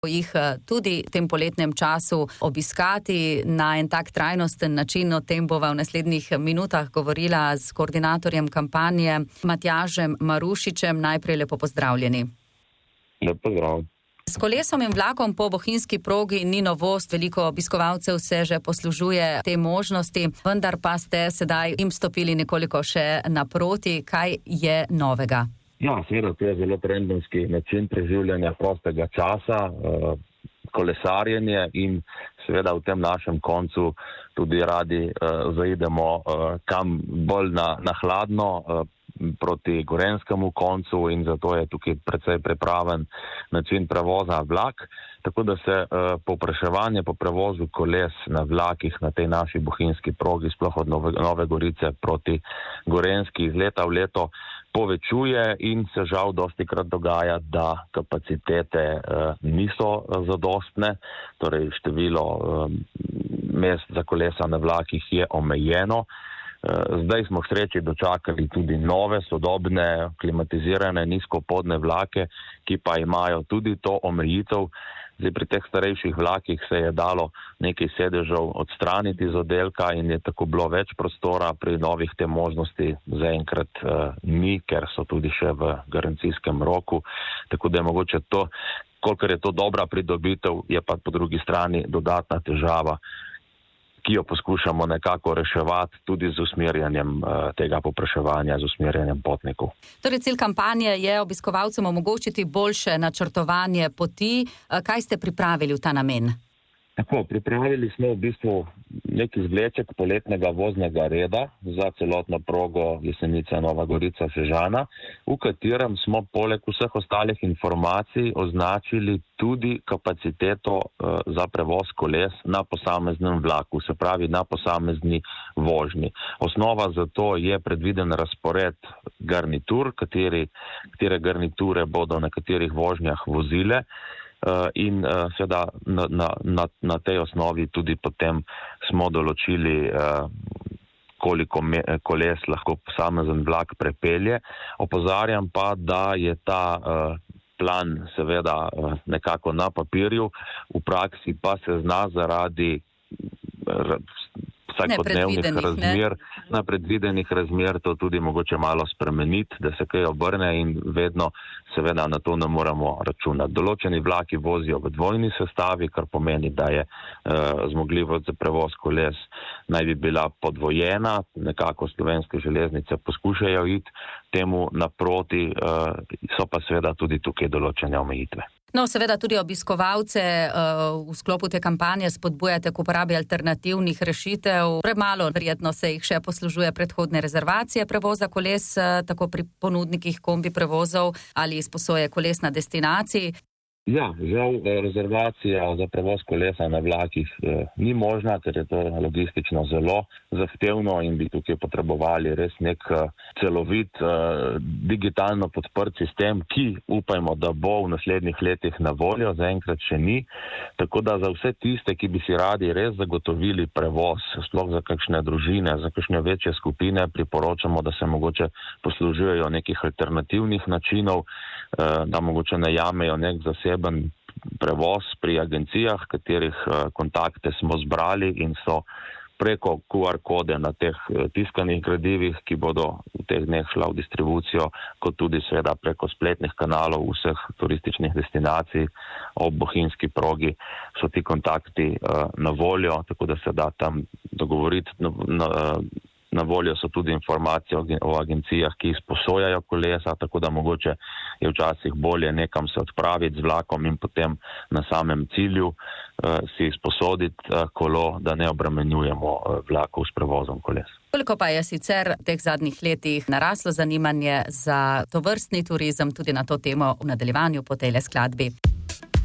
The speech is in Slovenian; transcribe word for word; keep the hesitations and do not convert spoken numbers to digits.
jih tudi v tem poletnem času obiskati na en tak trajnosten način. O tem bova v naslednjih minutah govorila s koordinatorjem kampanje Matjažem Marušičem. Najprej lepo pozdravljeni. Lep pozdrav. S kolesom in vlakom po bohinjski progi ni novost, veliko obiskovalcev se že poslužuje te možnosti, vendar pa ste sedaj jim stopili nekoliko še naproti. Kaj je novega? Ja, seveda, to je zelo trendovski način preživljanja prostega časa, eh, kolesarjenje in seveda v tem našem koncu tudi radi eh, zaidemo eh, kam bolj na, na hladno, eh, proti gorenskemu koncu in zato je tukaj precej pripraven način prevoza vlak, tako da se uh, povpraševanje po prevozu koles na vlakih na tej naši bohinjski progi, sploh od Nove, Nove Gorice proti Gorenski iz leta v leto povečuje in se žal dostikrat dogaja, da kapacitete uh, niso zadostne, torej število uh, mest za kolesa na vlakih je omejeno. Zdaj smo k sreči dočakali tudi nove, sodobne, klimatizirane, nizkopodne vlake, ki pa imajo tudi to omejitev. Zdaj pri teh starejših vlakih se je dalo nekaj sedežev odstraniti iz oddelka in je tako bilo več prostora, pri novih te možnosti zaenkrat uh, ni, ker so tudi še v garancijskem roku. Tako da je mogoče to, kolikor je to dobra pridobitev, je pa po drugi strani dodatna težava, ki jo poskušamo nekako reševati tudi z usmerjanjem uh, tega povpraševanja, z usmerjanjem potnikov. Torej, cilj kampanje je obiskovalcem omogočiti boljše načrtovanje poti. Kaj ste pripravili v ta namen? Tako, pripravili smo v bistvu nek izvleček poletnega voznega reda za celotno progo Jesenice Nova Gorica Sežana, v katerem smo poleg vseh ostalih informacij označili tudi kapaciteto uh, za prevoz koles na posameznem vlaku, se pravi na posamezni vožnji. Osnova za to je predviden razpored garnitur, kateri, katere garniture bodo na katerih vožnjah vozile. Uh, in uh, seveda na, na, na, na tej osnovi tudi potem smo določili, uh, koliko me, koles lahko posamezen vlak prepelje. Opozarjam pa, da je ta uh, plan seveda uh, nekako na papirju, v praksi pa se zna zaradi uh, vsakodnevnih razmer, ne? na predvidenih razmer to tudi mogoče malo spremeniti, da se kaj obrne in vedno seveda na to ne moramo računati. Določeni vlaki vozijo v dvojni sestavi, kar pomeni, da je uh, zmogljivost za prevoz koles naj bi bila podvojena, nekako slovenske železnice poskušajo iti temu naproti, uh, so pa seveda tudi tukaj določene omejitve. No, seveda tudi obiskovalce uh, v sklopu te kampanje spodbujate k uporabi alternativnih rešitev. Premalo verjetno se jih še poslužuje predhodne rezervacije prevoza koles, uh, tako pri ponudnikih kombi prevozov ali izposoje koles na destinaciji. Ja, žal rezervacija za prevoz kolesa na vlakih eh, ni možna, ker je to logistično zelo zahtevno in bi tukaj potrebovali res nek eh, celovit eh, digitalno podprt sistem, ki upajmo, da bo v naslednjih letih na voljo, zaenkrat še ni. Tako da za vse tiste, ki bi si radi res zagotovili prevoz, sploh za kakšne družine, za kakšne večje skupine, priporočamo, da se mogoče poslužujejo nekih alternativnih načinov, eh, da mogoče najamejo nek zasebni prevoz pri agencijah, katerih kontakte smo zbrali in so preko Q R kode na teh tiskanih gradivih, ki bodo v teh dneh šla v distribucijo, kot tudi seveda preko spletnih kanalov vseh turističnih destinacij ob bohinjski progi, so ti kontakti na voljo, tako da se da tam dogovoriti. Na, na, Na voljo so tudi informacije o agencijah, ki izposojajo kolesa, tako da mogoče je včasih bolje nekam se odpraviti z vlakom in potem na samem cilju uh, si izposoditi uh, kolo, da ne obremenjujemo uh, vlakov s prevozom koles. Koliko pa je sicer v teh zadnjih letih naraslo zanimanje za tovrstni turizem, tudi na to temo v nadaljevanju po tej skladbi.